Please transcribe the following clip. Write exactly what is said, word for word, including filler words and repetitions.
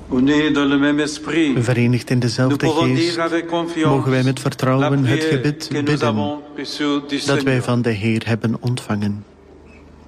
Verenigd in dezelfde geest mogen wij met vertrouwen het gebed bidden dat wij van de Heer hebben ontvangen.